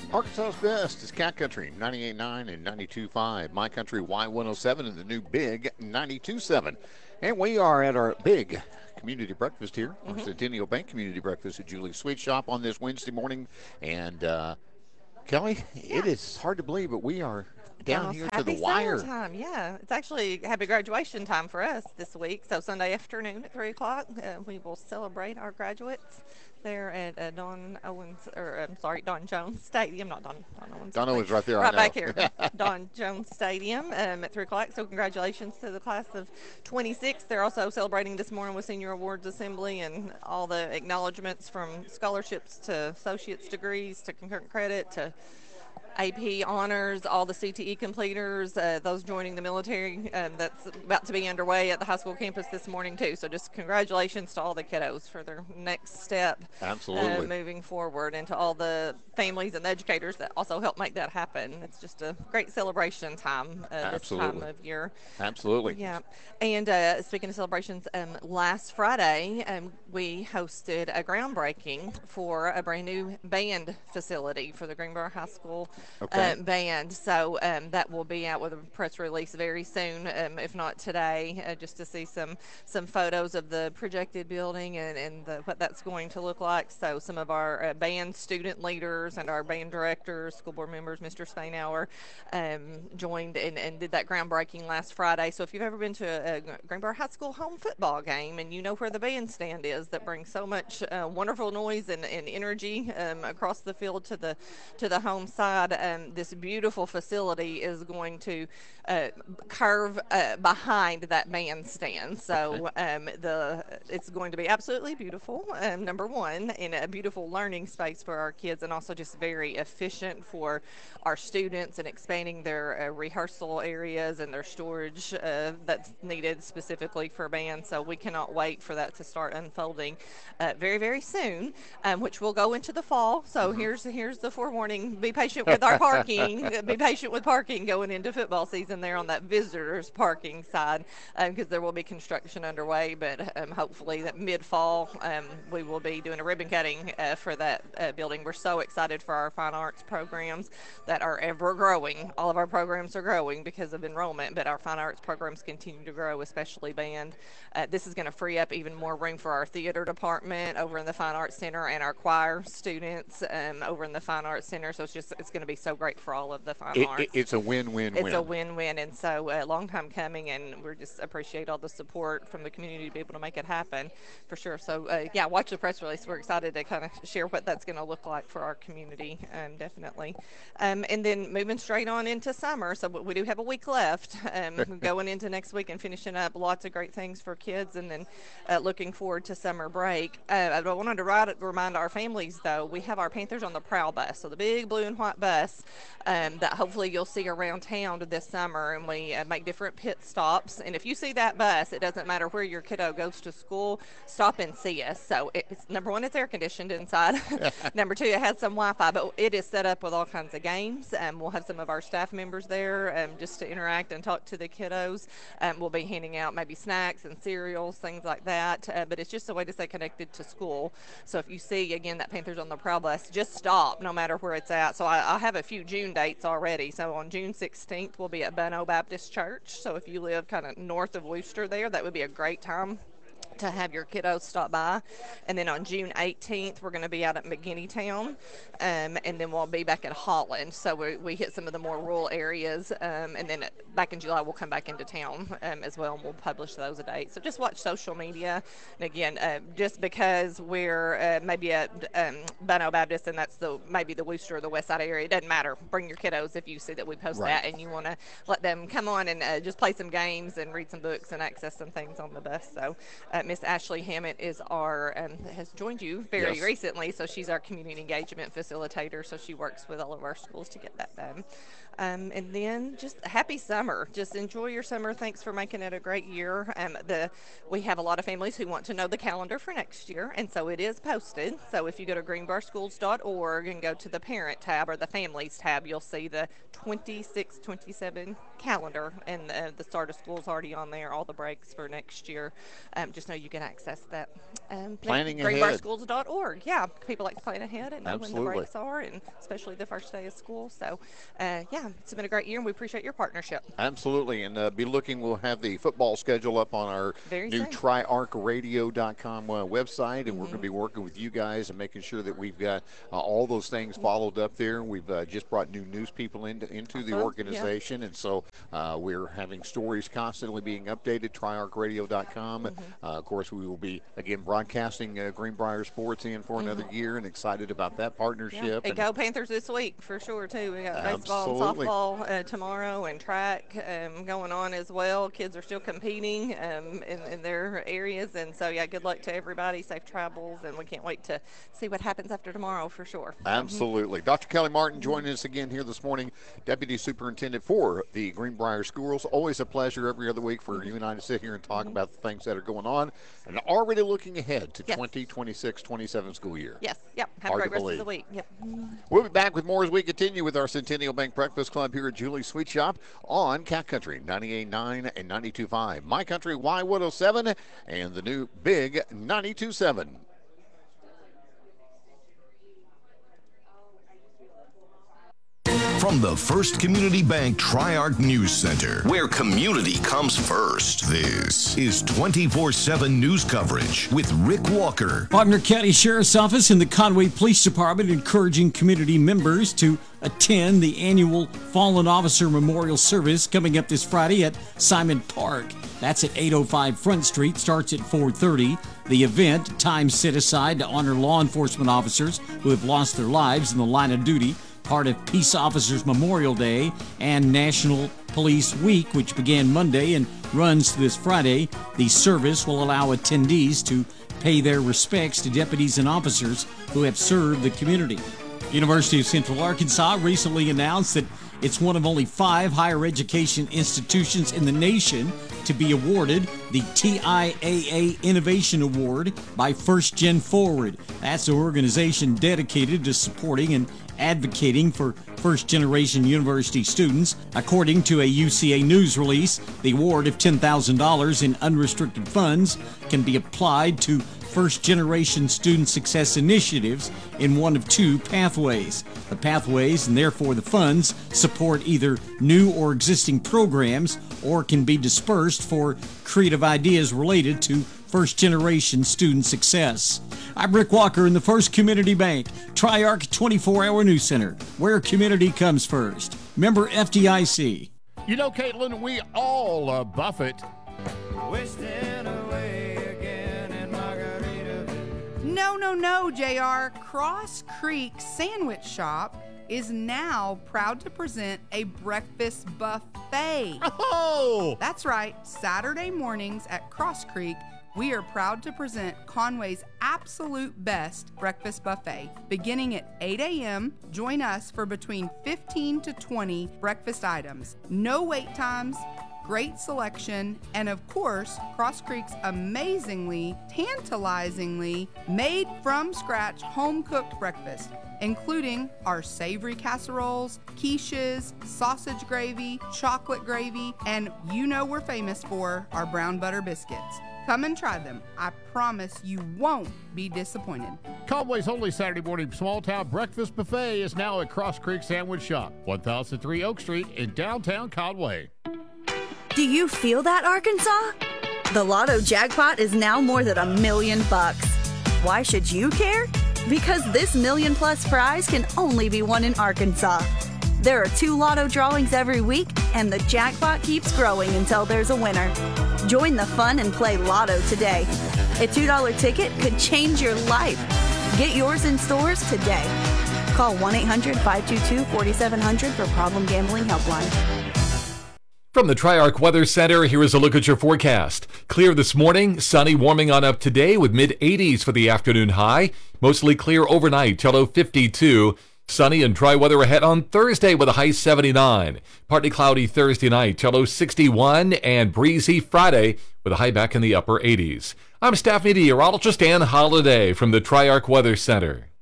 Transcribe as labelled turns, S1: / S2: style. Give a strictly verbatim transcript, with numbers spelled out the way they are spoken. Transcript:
S1: Arkansas's best is Cat Country ninety-eight point nine and ninety-two point five. My Country Y one oh seven and the new Big ninety-two point seven. And we are at our big community breakfast here, our
S2: Mm-hmm.
S1: Centennial Bank community breakfast at Julie's Sweet Shop on this Wednesday morning. And uh, Kelly, it
S2: Yeah.
S1: is hard to believe, but we are
S2: It's
S1: down
S2: almost
S1: here to the
S2: happy
S1: wire.
S2: summertime. Yeah, it's actually happy graduation time for us this week. So Sunday afternoon at three o'clock, uh, we will celebrate our graduates there at uh, Don Owens, or I'm sorry, Don Jones Stadium. Not Don Don Owens, is
S1: Donna
S2: me.
S1: was right there, I
S2: Right back
S1: know.
S2: here, Don Jones Stadium um, at three o'clock. So congratulations to the class of twenty-six. They're also celebrating this morning with Senior Awards Assembly and all the acknowledgments from scholarships to associate's degrees to concurrent credit to A P honors, all the C T E completers, uh, those joining the military. Um, that's about to be underway at the high school campus this morning, too. So just congratulations to all the kiddos for their next step uh,
S1: Absolutely.
S2: moving forward, and to all the families and the educators that also help make that happen. It's just a great celebration time uh, this time
S1: Absolutely.
S2: of year.
S1: Absolutely.
S2: Yeah, and uh, speaking of celebrations, um, last Friday um, we hosted a groundbreaking for a brand new band facility for the Greenboro High School uh,
S1: Okay.
S2: band. So um, that will be out with a press release very soon, um, if not today, uh, just to see some some photos of the projected building and, and the, what that's going to look like. So some of our uh, band student leaders and our band directors, school board members, mister Spainhour, um, joined and, and did that groundbreaking last Friday. So if you've ever been to a, a Greenboro High School home football game and you know where the bandstand is that brings so much uh, wonderful noise and, and energy um, across the field to the to the home side, um, this beautiful facility is going to uh, curve uh, behind that bandstand.
S1: Okay.
S2: So um, the it's going to be absolutely beautiful. Um, number one, and a beautiful learning space for our kids, and also just very efficient for our students and expanding their uh, rehearsal areas and their storage uh, that's needed specifically for band. So we cannot wait for that to start unfolding uh, very, very soon, um, which will go into the fall. So
S1: Hmm.
S2: here's here's the forewarning: be patient with our parking. Be patient with parking going into football season there on that visitors parking side, because um, there will be construction underway. But um, hopefully that mid fall um, we will be doing a ribbon cutting uh, for that uh, building. We're so excited for our fine arts programs that are ever growing. All of our programs are growing because of enrollment, but our fine arts programs continue to grow, especially band. Uh, this is going to free up even more room for our theater department over in the Fine Arts Center and our choir students um, over in the Fine Arts Center. So it's just it's going to be so great for all of the fine
S1: It, it,
S2: arts.
S1: it's a win win
S2: It's a
S1: win.
S2: win-win, and so a uh, long time coming, and we just appreciate all the support from the community to be able to make it happen for sure. So uh, yeah, watch the press release. We're excited to kind of share what that's going to look like for our community, um, definitely. Um, and then moving straight on into summer, so we do have a week left, um, going into next week and finishing up lots of great things for kids, and then uh, looking forward to summer break. Uh, I wanted to write, remind our families though, we have our Panthers on the Prowl bus, so the big blue and white bus um, that hopefully you'll see around town this summer, and we uh, make different pit stops. And if you see that bus, it doesn't matter where your kiddo goes to school, stop and see us. So it's number one, it's air conditioned inside. Number two, it has some Wi-Fi, but it is set up with all kinds of games. Um, we'll have some of our staff members there um, just to interact and talk to the kiddos. Um, we'll be handing out maybe snacks and cereals, things like that. Uh, but it's just a way to stay connected to school. So if you see again that Panthers on the Prowl bus, just stop no matter where it's at. So I, I have a few June dates already. So on June sixteenth, we'll be at Bono Baptist Church. So if you live kind of north of Wooster there, that would be a great time to have your kiddos stop by. And then on June eighteenth, we're going to be out at McGinney Town, um, and then we'll be back at Holland. So we, we hit some of the more rural areas, um, and then back in July, we'll come back into town um, as well, and we'll publish those a date. So just watch social media. And again, uh, just because we're uh, maybe at um, Bono Baptist, and that's the maybe the Worcester or the West Side area, it doesn't matter. Bring your kiddos if you see that we post
S1: Right.
S2: that, and you want to let them come on and uh, just play some games and read some books and access some things on the bus. So uh, Miss Ashley Hammett is our um, has joined you very
S1: Yes.
S2: recently, so she's our community engagement facilitator. So she works with all of our schools to get that done. Um, and then just happy summer. Just enjoy your summer. Thanks for making it a great year. Um, the we have a lot of families who want to know the calendar for next year, and so it is posted. So if you go to greenbar schools dot org and go to the parent tab or the families tab, you'll see the twenty-six twenty-seven calendar, and uh, the start of school is already on there. All the breaks for next year. Um, just know know you can access that. Um,
S1: Planning
S2: green bar
S1: ahead.
S2: schools dot org. Yeah, people like to plan ahead and know
S1: Absolutely.
S2: when the breaks are, and especially the first day of school. So, uh, yeah, it's been a great year, and we appreciate your partnership.
S1: Absolutely, and uh, be looking. We'll have the football schedule up on our
S2: Very
S1: new
S2: soon.
S1: tri arc radio dot com uh, website, and
S2: Mm-hmm.
S1: we're going to be working with you guys and making sure that we've got uh, all those things followed up there. We've uh, just brought new news people into into the
S2: Awesome.
S1: organization, and so uh, we're having stories constantly being updated. tri arc radio dot com.
S2: Mm-hmm.
S1: Uh, of course, we will be again broadcasting uh, Greenbrier Sports in for another
S2: Mm-hmm.
S1: year, and excited about that partnership.
S2: Yeah. And
S1: And
S2: go Panthers this week for sure too. We got baseball
S1: Absolutely.
S2: and softball uh, tomorrow, and track um, going on as well. Kids are still competing um, in, in their areas, and so yeah, good luck to everybody. Safe travels, and we can't wait to see what happens after tomorrow for sure.
S1: Absolutely. Doctor Kelly Martin joining us again here this morning, Deputy Superintendent for the Greenbrier Schools. Always a pleasure every other week for you and I to sit here and talk about the things that are going on, and already looking ahead to
S2: Yes.
S1: twenty twenty-six twenty-seven school year.
S2: Yes, yep. Have
S1: Hard
S2: a
S1: to
S2: great rest
S1: believe.
S2: of the week. Yep.
S1: We'll be back with more as we continue with our Centennial Bank Breakfast Club here at Julie's Sweet Shop on Cat Country ninety-eight point nine and ninety-two point five. My Country Y one oh seven and the new Big ninety-two point seven.
S3: From the First Community Bank Tri-Arc News Center, where community comes first. This is twenty-four seven news coverage with Rick Walker.
S4: Faulkner County Sheriff's Office and the Conway Police Department encouraging community members to attend the annual Fallen Officer Memorial Service coming up this Friday at Simon Park. That's at eight oh five Front Street, starts at four thirty. The event, time set aside to honor law enforcement officers who have lost their lives in the line of duty, part of Peace Officers Memorial Day and National Police Week, which began Monday and runs to this Friday. The service will allow attendees to pay their respects to deputies and officers who have served the community. University of Central Arkansas recently announced that it's one of only five higher education institutions in the nation to be awarded the T I A A Innovation Award by First Gen Forward. That's an organization dedicated to supporting and advocating for first-generation university students. According to a U C A News release, the award of ten thousand dollars in unrestricted funds can be applied to first-generation student success initiatives in one of two pathways. The pathways, and therefore the funds, support either new or existing programs or can be dispersed for creative ideas related to first-generation student success. I'm Rick Walker in the First Community Bank Tri-Arc twenty-four hour News Center, where community comes first. Member F D I C.
S5: You know, Caitlin, we all love Buffett.
S6: Wasting away again in Margaritaville.
S7: No, no, no, J R. Cross Creek Sandwich Shop is now proud to present a breakfast buffet.
S5: Oh!
S7: That's right, Saturday mornings at Cross Creek, we are proud to present Conway's absolute best breakfast buffet. Beginning at eight a.m., join us for between fifteen to twenty breakfast items. No wait times, great selection, and of course, Cross Creek's amazingly, tantalizingly made from scratch home-cooked breakfast, including our savory casseroles, quiches, sausage gravy, chocolate gravy, and you know we're famous for our brown butter biscuits. Come and try them. I promise you won't be disappointed.
S5: Conway's only Saturday morning small town breakfast buffet is now at Cross Creek Sandwich Shop, one thousand three Oak Street in downtown Conway.
S8: Do you feel that, Arkansas? The Lotto jackpot is now more than a million bucks. Why should you care? Because this million plus prize can only be won in Arkansas. There are two Lotto drawings every week, and the jackpot keeps growing until there's a winner. Join the fun and play Lotto today. A two dollar ticket could change your life. Get yours in stores today. Call one eight hundred five two two four seven zero zero for Problem Gambling Helpline.
S9: From the Tri-Arc Weather Center, here is a look at your forecast. Clear this morning, sunny warming on up today with mid eighties for the afternoon high. Mostly clear overnight till low fifty-two. Sunny and dry weather ahead on Thursday with a high seventy-nine. Partly cloudy Thursday night till low sixty-one, and breezy Friday with a high back in the upper eighties. I'm staff meteorologist Ann Holiday from the Tri-Arc Weather Center.